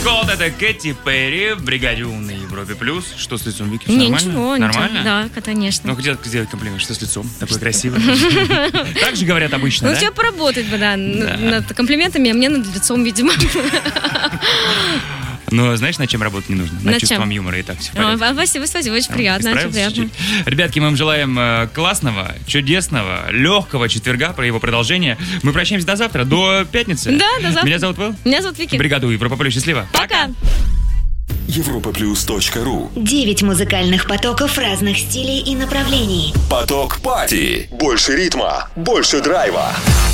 Cold, это Кэти Перри в бригаде «У» на Европе плюс. Что с лицом, Вики? Не, Нормально? ничего. Нормально? Да, конечно. Ну, хотел сделать комплимент, что с лицом такой красивый. Так же говорят обычно, Ну, да? тебе поработать бы, да, над комплиментами, а мне над лицом, видимо. Но знаешь, над чем работать не нужно? Над чувством юмора, и так все в порядке. Спасибо, очень приятно. Ребятки, мы вам желаем классного, чудесного, легкого четверга, про его продолжение. Мы прощаемся до завтра, до пятницы. Да, до завтра. Меня зовут Вэл. Меня зовут Вики. Бригаду Европа Плюс. Счастливо. Пока. Europaplus.ru 9 музыкальных потоков разных стилей и направлений. Поток Пати. Больше ритма, больше драйва.